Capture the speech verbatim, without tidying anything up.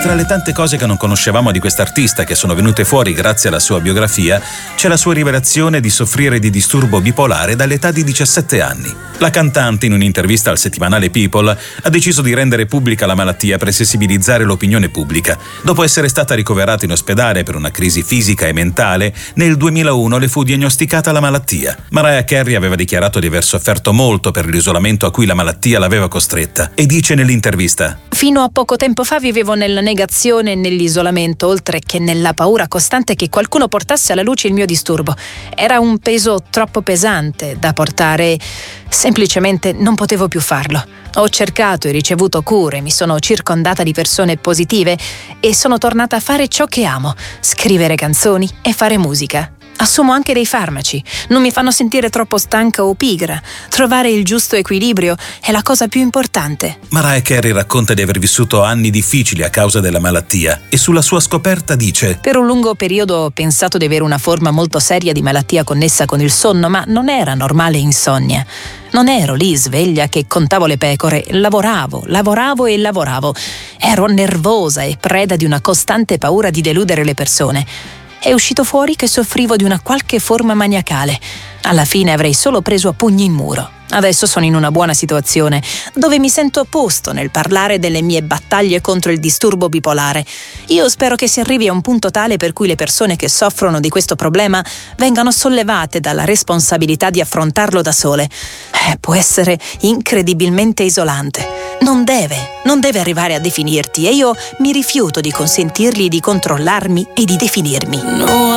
Tra le tante cose che non conoscevamo di quest'artista, che sono venute fuori grazie alla sua biografia, c'è la sua rivelazione di soffrire di disturbo bipolare dall'età di diciassette anni. La cantante, in un'intervista al settimanale People, ha deciso di rendere pubblica la malattia per sensibilizzare l'opinione pubblica. Dopo essere stata ricoverata in ospedale per una crisi fisica e mentale, nel duemilauno le fu diagnosticata la malattia. Mariah Carey aveva dichiarato di aver sofferto molto per l'isolamento a cui la malattia l'aveva costretta e dice nell'intervista: fino a poco tempo fa vivevo nella negazione e nell'isolamento, oltre che nella paura costante che qualcuno portasse alla luce il mio disturbo. Era un peso troppo pesante da portare. Semplicemente non potevo più farlo. Ho cercato e ricevuto cure, mi sono circondata di persone positive e sono tornata a fare ciò che amo: scrivere canzoni e fare musica. Assumo anche dei farmaci, non mi fanno sentire troppo stanca o pigra. Trovare il giusto equilibrio è la cosa più importante. Mariah Carey racconta di aver vissuto anni difficili a causa della malattia e sulla sua scoperta dice: per un lungo periodo ho pensato di avere una forma molto seria di malattia connessa con il sonno, ma non era normale insonnia. Non ero lì sveglia che contavo le pecore, lavoravo, lavoravo e lavoravo. Ero nervosa e preda di una costante paura di deludere le persone. È uscito fuori che soffrivo di una qualche forma maniacale. Alla fine avrei solo preso a pugni il muro. Adesso sono in una buona situazione, dove mi sento a posto nel parlare delle mie battaglie contro il disturbo bipolare. Io spero che si arrivi a un punto tale per cui le persone che soffrono di questo problema vengano sollevate dalla responsabilità di affrontarlo da sole. Eh, può essere incredibilmente isolante. Non deve, non deve arrivare a definirti e io mi rifiuto di consentirgli di controllarmi e di definirmi. No.